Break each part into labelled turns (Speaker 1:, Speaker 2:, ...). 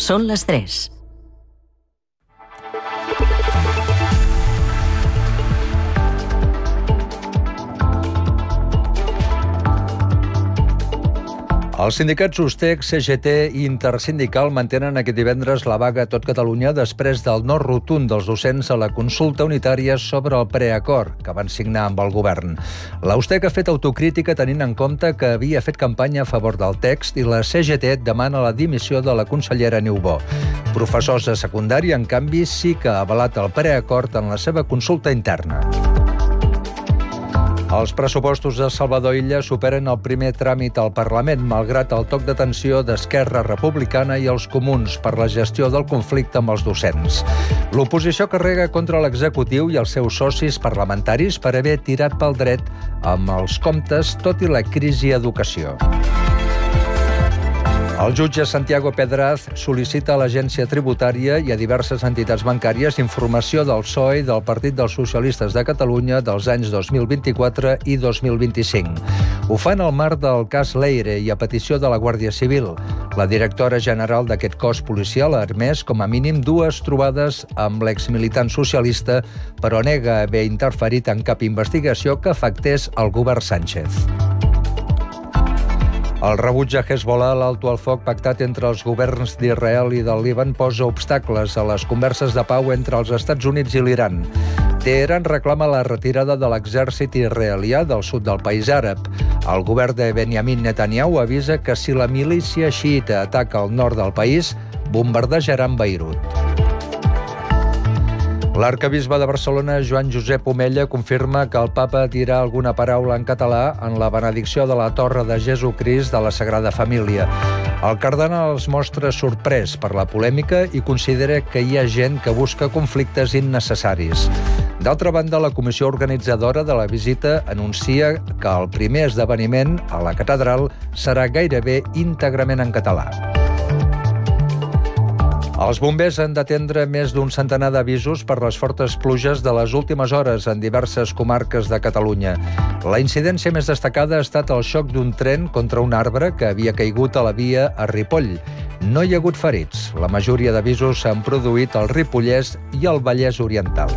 Speaker 1: Són les 3.
Speaker 2: Els sindicats USTEC, CGT i Intersindical mantenen aquest divendres la vaga a tot Catalunya després del no rotund dels docents a la consulta unitària sobre el preacord que van signar amb el govern. La USTEC ha fet autocrítica tenint en compte que havia fet campanya a favor del text i la CGT demana la dimissió de la consellera Niubó. Professors de secundària, en canvi, sí que ha avalat el preacord en la seva consulta interna. Els pressupostos de Salvador Illa superen el primer tràmit al Parlament, malgrat el toc d'atenció d'Esquerra Republicana i els comuns per la gestió del conflicte amb els docents. L'oposició carrega contra l'executiu i els seus socis parlamentaris per haver tirat pel dret amb els comptes, tot i la crisi a educació. El jutge Santiago Pedraz sol·licita a l'Agència Tributària i a diverses entitats bancàries informació del PSOE i del Partit dels Socialistes de Catalunya dels anys 2024 i 2025. Ho fan al marc del cas Leire i a petició de la Guàrdia Civil. La directora general d'aquest cos policial ha admès com a mínim 2 trobades amb l'exmilitant socialista, però nega haver interferit en cap investigació que afectés el govern Sánchez. El rebuig a Hezbollah, l'alto al foc pactat entre els governs d'Israel i del Líban, posa obstacles a les converses de pau entre els Estats Units i l'Iran. Teheran reclama la retirada de l'exèrcit israelià del sud del país àrab. El govern de Benjamin Netanyahu avisa que si la milícia xiita ataca el nord del país, bombardejaran Beirut. L'arquebisbe de Barcelona, Joan Josep Omella, confirma que el papa dirà alguna paraula en català en la benedicció de la Torre de Jesucrist de la Sagrada Família. El cardenal es mostra sorprès per la polèmica i considera que hi ha gent que busca conflictes innecessaris. D'altra banda, la comissió organitzadora de la visita anuncia que el primer esdeveniment a la catedral serà gairebé íntegrament en català. Els bombers han d'atendre més d'un centenar d'avisos per les fortes pluges de les últimes hores en diverses comarques de Catalunya. La incidència més destacada ha estat el xoc d'un tren contra un arbre que havia caigut a la via a Ripoll. No hi ha hagut ferits. La majoria d'avisos s'han produït al Ripollès i al Vallès Oriental.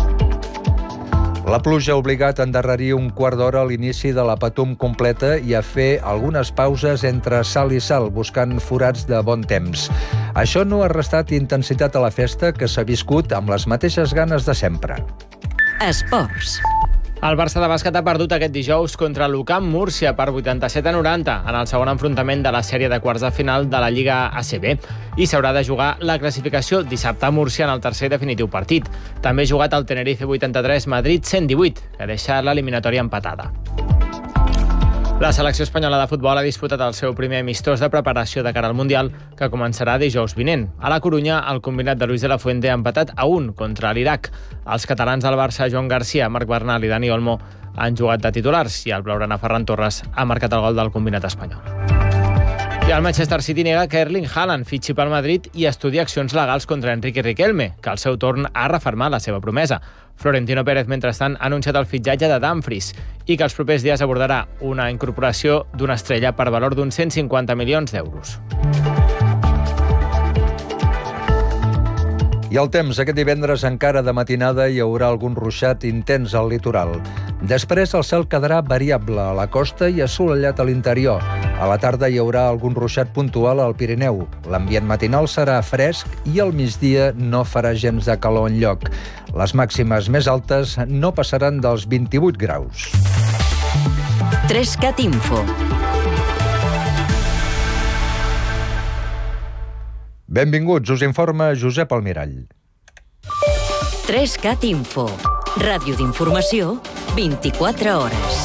Speaker 2: La pluja ha obligat a endarrerir un quart d'hora a l'inici de la Patum completa i a fer algunes pauses entre salt i salt, buscant forats de bon temps. Això no ha restat intensitat a la festa, que s'ha viscut amb les mateixes ganes de sempre.
Speaker 1: Esports.
Speaker 3: El Barça de bàsquet ha perdut aquest dijous contra l'UCAM Múrcia per 87-90 en el segon enfrontament de la sèrie de quarts de final de la Lliga ACB i s'haurà de jugar la classificació dissabte a Múrcia en el tercer i definitiu partit. També ha jugat el Tenerife 83, Madrid 118, que deixa l'eliminatòria empatada. La selecció espanyola de futbol ha disputat el seu primer amistós de preparació de cara al Mundial, que començarà dijous vinent. A la Corunya, el combinat de Luis de la Fuente ha empatat a 1 contra l'Iraq. Els catalans del Barça, Joan Garcia, Marc Bernal i Dani Olmo, han jugat de titulars i el blaugrana Ferran Torres ha marcat el gol del combinat espanyol. I el Manchester City nega que Erling Haaland fitxi pel Madrid i estudia accions legals contra Enrique Riquelme, que al seu torn ha refermat la seva promesa. Florentino Pérez, mentrestant, ha anunciat el fitxatge de Dumfries i que els propers dies abordarà una incorporació d'una estrella per valor d'uns 150 milions d'euros.
Speaker 2: I el temps, aquest divendres encara de matinada hi haurà algun ruixat intens al litoral. Després el cel quedarà variable a la costa i assolellat a l'interior. A la tarda hi haurà algun ruixat puntual al Pirineu. L'ambient matinal serà fresc i al migdia no farà gens de calor enlloc. Les màximes més altes no passaran dels 28 graus.
Speaker 1: 3CAT Info.
Speaker 2: Benvinguts, us informa Josep Almirall.
Speaker 1: 3CAT Info. Ràdio d'informació, 24 hores.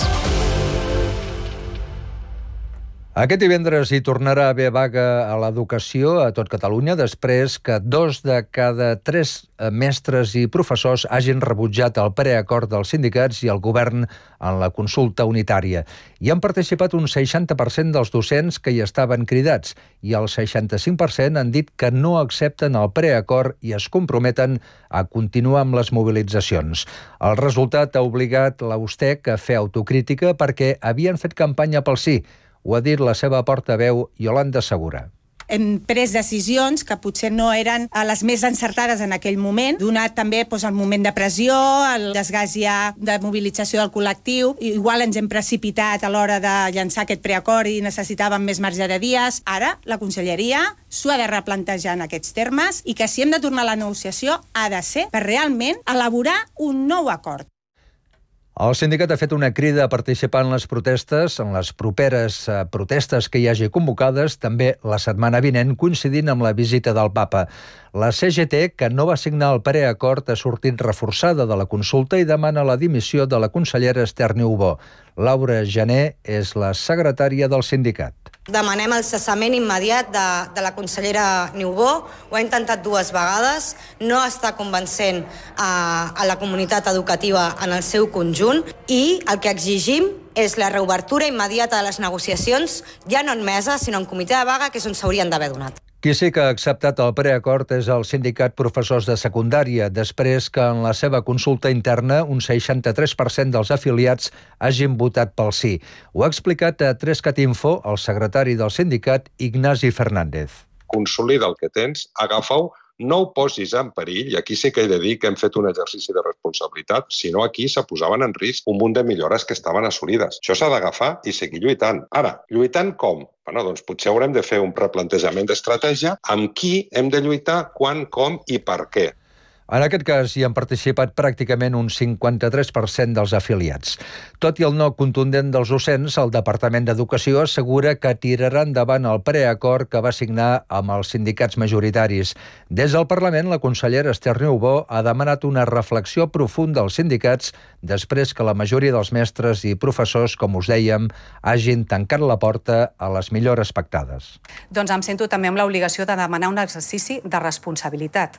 Speaker 2: Aquest divendres hi tornarà a haver vaga a l'educació a tot Catalunya després que 2 de cada 3 mestres i professors hagin rebutjat el preacord dels sindicats i el govern en la consulta unitària. Hi han participat un 60% dels docents que hi estaven cridats i el 65% han dit que no accepten el preacord i es comprometen a continuar amb les mobilitzacions. El resultat ha obligat la USTEC a fer autocrítica perquè havien fet campanya pel sí. Ho ha dit la seva portaveu, Iolanda Segura.
Speaker 4: hem pres decisions que potser no eren les més encertades en aquell moment, donat també el moment de pressió, el desgast ja de mobilització del col·lectiu. Igual ens hem precipitat a l'hora de llançar aquest preacord i necessitàvem més marge de dies. Ara, la Conselleria s'ho ha de replantejar en aquests termes i que si hem de tornar a la negociació ha de ser per realment elaborar un nou acord.
Speaker 2: El sindicat ha fet una crida a participar en les protestes, en les properes protestes que hi hagi convocades, també la setmana vinent, coincidint amb la visita del papa. La CGT, que no va signar el preacord, ha sortit reforçada de la consulta i demana la dimissió de la consellera Esther Niubó. Laura Jané és la secretària del sindicat.
Speaker 5: Demanem el cessament immediat de la consellera Niubó. Ho ha intentat 2 vegades, no està convencent a la comunitat educativa en el seu conjunt i el que exigim és la reobertura immediata de les negociacions, ja no en mesa, sinó en comitè de vaga, que és on s'haurien d'haver donat.
Speaker 2: Qui sí que ha acceptat el preacord és el sindicat Professors de Secundària, després que en la seva consulta interna un 63% dels afiliats hagin votat pel sí. Ho ha explicat a 3cat Info el secretari del sindicat, Ignasi Fernández.
Speaker 6: Consolida el que tens, agafa-ho, no ho posis en perill, i aquí sí que he de dir que hem fet un exercici de responsabilitat, si no aquí se posaven en risc un munt de millores que estaven assolides. Això s'ha d'agafar i seguir lluitant. Ara, lluitant com? Doncs potser haurem de fer un replantejament d'estratègia amb qui hem de lluitar, quan, com i per què.
Speaker 2: En aquest cas hi han participat pràcticament un 53% dels afiliats. Tot i el no contundent dels docents, el Departament d'Educació assegura que tirarà endavant el preacord que va signar amb els sindicats majoritaris. Des del Parlament, la consellera Esther Niubó ha demanat una reflexió profunda als sindicats després que la majoria dels mestres i professors, com us dèiem, hagin tancat la porta a les millores pactades.
Speaker 7: Doncs em sento també amb l'obligació de demanar un exercici de responsabilitat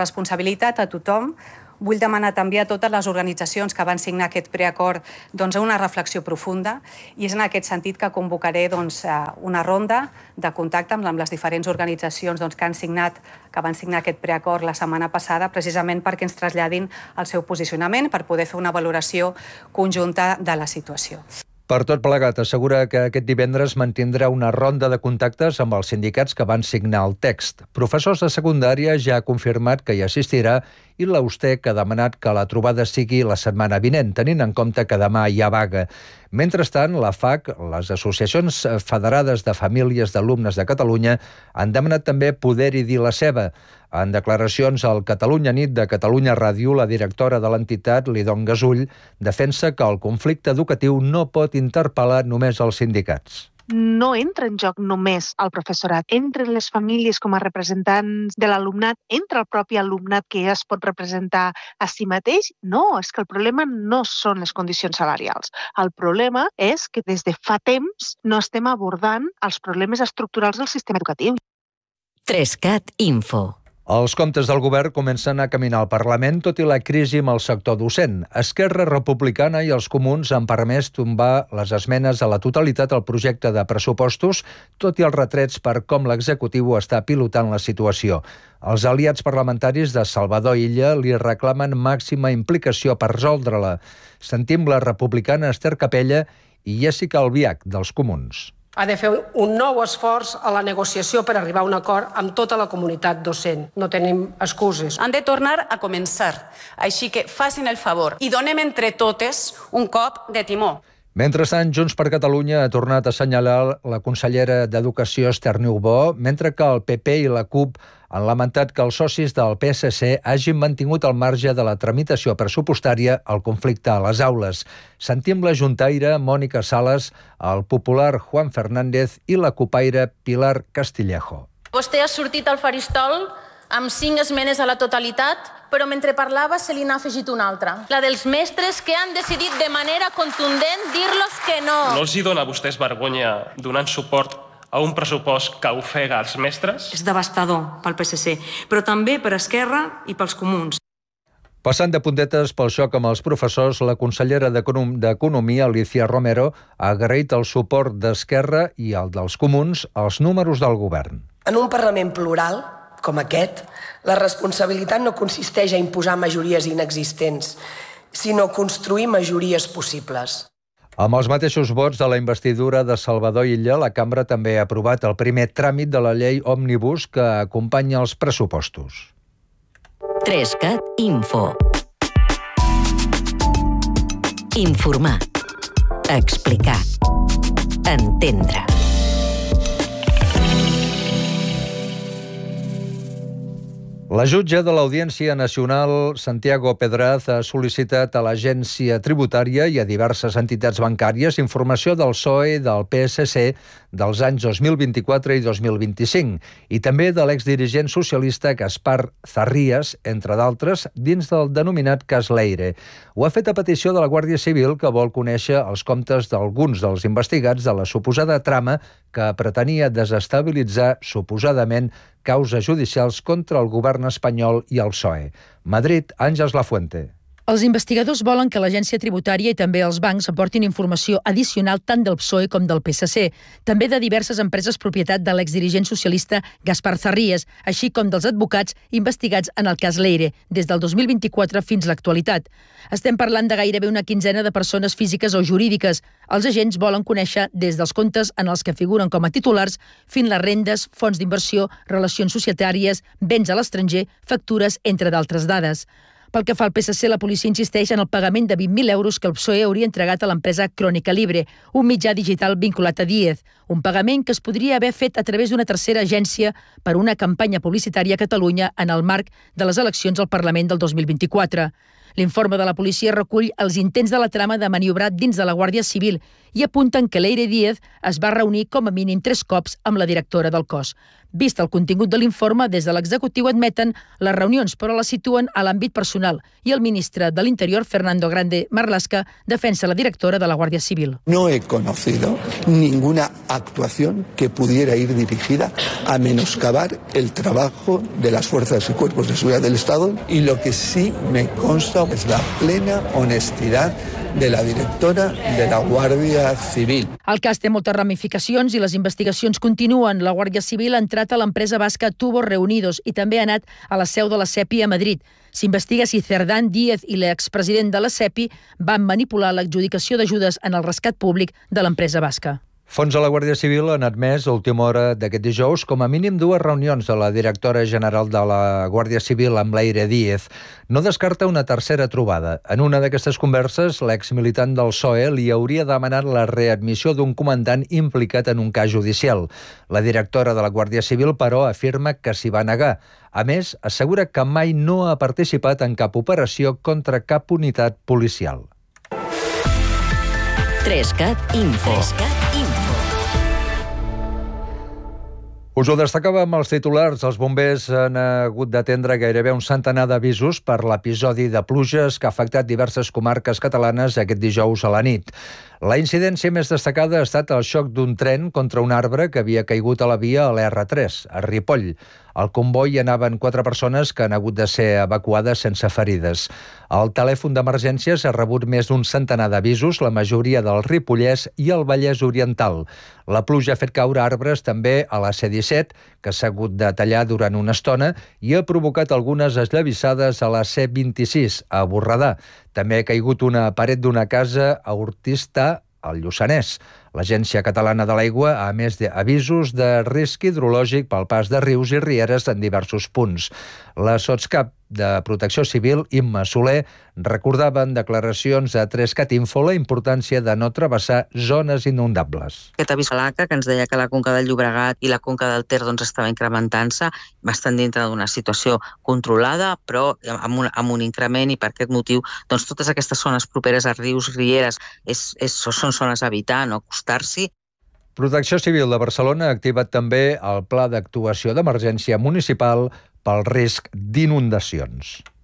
Speaker 7: a tothom. Vull demanar també a totes les organitzacions que van signar aquest preacord una reflexió profunda i és en aquest sentit que convocaré una ronda de contacte amb les diferents organitzacions que van signar aquest preacord la setmana passada, precisament perquè ens traslladin el seu posicionament per poder fer una valoració conjunta de la situació.
Speaker 2: Per tot plegat, assegura que aquest divendres mantindrà una ronda de contactes amb els sindicats que van signar el text. Professors de secundària ja ha confirmat que hi assistirà i l'Austec ha demanat que la trobada sigui la setmana vinent, tenint en compte que demà hi ha vaga. Mentrestant, la FAC, les associacions federades de famílies d'alumnes de Catalunya, han demanat també poder-hi dir la seva. En declaracions al Catalunya Nit de Catalunya Ràdio, la directora de l'entitat, Lidon Gasull, defensa que el conflicte educatiu no pot interpel·lar només els sindicats.
Speaker 8: No entra en joc només el professorat, entren les famílies com a representants de l'alumnat, entra el propi alumnat que es pot representar a si mateix. No, és que el problema no són les condicions salarials. El problema és que des de fa temps no estem abordant els problemes estructurals del sistema educatiu.
Speaker 1: 3cat Info.
Speaker 2: Els comptes del govern comencen a caminar al Parlament, tot i la crisi amb el sector docent. Esquerra Republicana i els comuns han permès tombar les esmenes a la totalitat al projecte de pressupostos, tot i els retrets per com l'executiu està pilotant la situació. Els aliats parlamentaris de Salvador Illa li reclamen màxima implicació per resoldre-la. Sentim la republicana Esther Capella i Jessica Albiach, dels comuns.
Speaker 9: Ha de fer un nou esforç a la negociació per arribar a un acord amb tota la comunitat docent. No tenim excuses.
Speaker 10: Han de tornar a començar. Així que facin el favor i donem entre totes un cop de timó.
Speaker 2: Mentrestant, Junts per Catalunya ha tornat a assenyalar la consellera d'Educació Esther Niubó, mentre que el PP i la CUP han lamentat que els socis del PSC hagin mantingut al marge de la tramitació pressupostària el conflicte a les aules. Sentim la juntaire Mònica Sales, el popular Juan Fernández i la cupaire Pilar Castillejo.
Speaker 11: Vostè ha sortit al faristol amb 5 esmenes a la totalitat, però mentre parlava se li n'ha afegit una altra. La dels mestres que han decidit de manera contundent dir-los que no.
Speaker 12: No els hi dona a vostès vergonya donant suport a un pressupost que ofega els mestres?
Speaker 13: És devastador pel PSC, però també per Esquerra i pels comuns.
Speaker 2: Passant de puntetes pel xoc amb els professors, la consellera d'Economia, Alicia Romero, ha agraït el suport d'Esquerra i el dels comuns als números del govern.
Speaker 14: En un Parlament plural, com aquest, la responsabilitat no consisteix a imposar majories inexistents, sinó a construir majories possibles.
Speaker 2: Amb els mateixos vots de la investidura de Salvador Illa, la cambra també ha aprovat el primer tràmit de la llei Òmnibus que acompanya els pressupostos.
Speaker 1: 3CAT Info. Informar. Explicar. Entendre.
Speaker 2: La jutge de l'Audiència Nacional, Santiago Pedraz, ha sol·licitat a l'Agència Tributària i a diverses entitats bancàries informació del PSOE, del PSC, dels anys 2024 i 2025, i també de l'exdirigent socialista Gaspar Zarrías, entre d'altres, dins del denominat cas Leire. Ho ha fet a petició de la Guàrdia Civil, que vol conèixer els comptes d'alguns dels investigats de la suposada trama que pretenia desestabilitzar, suposadament, causes judicials contra el govern espanyol i el PSOE. Madrid, Àngels Lafuente.
Speaker 15: Els investigadors volen que l'Agència Tributària i també els bancs aportin informació addicional tant del PSOE com del PSC, també de diverses empreses propietat de l'exdirigent socialista Gaspar Zarrías, així com dels advocats investigats en el cas Leire, des del 2024 fins a l'actualitat. Estem parlant de gairebé una quinzena de persones físiques o jurídiques. Els agents volen conèixer des dels comptes en els que figuren com a titulars fins les rendes, fons d'inversió, relacions societàries, béns a l'estranger, factures, entre d'altres dades. Pel que fa al PSC, la policia insisteix en el pagament de 20.000 euros que el PSOE hauria entregat a l'empresa Crònica Libre, un mitjà digital vinculat a Díez, un pagament que es podria haver fet a través d'una tercera agència per una campanya publicitària a Catalunya en el marc de les eleccions al Parlament del 2024. L'informe de la policia recull els intents de la trama de maniobrar dins de la Guàrdia Civil i apunten que Leire Díez es va reunir com a mínim 3 cops amb la directora del cos. Vist el contingut de l'informe, des de l'executiu admeten les reunions, però les situen a l'àmbit personal i el ministre de l'Interior, Fernando Grande Marlaska, defensa la directora de la Guàrdia Civil.
Speaker 16: No he conocido ninguna actuación que pudiera ir dirigida a menoscabar el trabajo de las fuerzas y cuerpos de seguridad del Estado, y lo que sí me consta es la plena honestidad de la directora de la Guàrdia Civil.
Speaker 15: El cas té moltes ramificacions i les investigacions continuen. La Guàrdia Civil ha entrat a l'empresa basca Tubos Reunidos i també ha anat a la seu de la SEPI a Madrid. S'investiga si Cerdán Díez i l'expresident de la SEPI van manipular l'adjudicació d'ajudes en el rescat públic de l'empresa basca.
Speaker 2: Fons de la Guàrdia Civil han admès a última hora d'aquest dijous com a mínim 2 reunions de la directora general de la Guàrdia Civil amb Leire Díez. No descarta una tercera trobada. En una d'aquestes converses, l'exmilitant del PSOE li hauria demanat la readmissió d'un comandant implicat en un cas judicial. La directora de la Guàrdia Civil, però, afirma que s'hi va negar. A més, assegura que mai no ha participat en cap operació contra cap unitat policial.
Speaker 1: 3CAT Info. 3CAT Info.
Speaker 2: Us ho destacàvem els titulars. Els bombers han hagut d'atendre gairebé un centenar d'avisos per l'episodi de pluges que ha afectat diverses comarques catalanes aquest dijous a la nit. La incidència més destacada ha estat el xoc d'un tren contra un arbre que havia caigut a la via a l'R3, a Ripoll. Al comboi hi anaven 4 persones que han hagut de ser evacuades sense ferides. El telèfon d'emergències ha rebut més d'un centenar d'avisos, la majoria del Ripollès i el Vallès Oriental. La pluja ha fet caure arbres també a la C-17, que s'ha hagut de tallar durant una estona, i ha provocat algunes esllavissades a la C-26, a Borredà. També ha caigut una paret d'una casa a Ortista, al Lluçanès. L'Agència Catalana de l'Aigua ha emès avisos de risc hidrològic pel pas de rius i rieres en diversos punts. La sotscap de Protecció Civil, Imma Soler, recordava en declaracions a 3CAT Info la importància de no travessar zones inundables.
Speaker 17: Aquest avís a l'ACA, que ens deia que la conca del Llobregat i la conca del Ter estava incrementant-se, bastant dintre d'una situació controlada, però amb un increment, i per aquest motiu totes aquestes zones properes a rius, rieres, són zones a evitar, no acostar-s'hi.
Speaker 2: Protecció Civil de Barcelona ha activat també el Pla d'actuació d'emergència municipal pel risc d'inundacions.